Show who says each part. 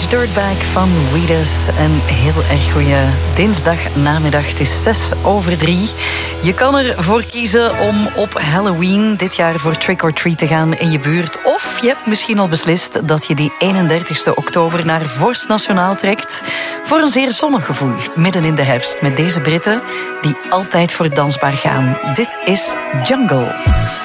Speaker 1: Dirtbag van Weedus. Een heel erg goede dinsdagnamiddag. Het is 2:06. Je kan ervoor kiezen om op Halloween dit jaar voor Trick or Treat te gaan in je buurt. Of je hebt misschien al beslist dat je die 31 oktober naar Vorst Nationaal trekt. Voor een zeer zonnig gevoel, midden in de herfst. Met deze Britten die altijd voor dansbaar gaan. Dit is Jungle.